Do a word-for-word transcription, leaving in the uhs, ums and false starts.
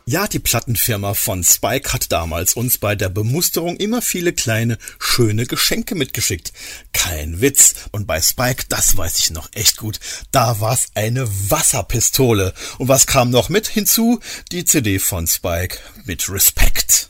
Ja, die Plattenfirma von Spike hat damals uns bei der Bemusterung immer viele kleine, schöne Geschenke mitgeschickt. Kein Witz. Und bei Spike, das weiß ich noch echt gut, da war's eine Wasserpistole. Und was kam noch mit hinzu? Die C D von Spike mit Respekt.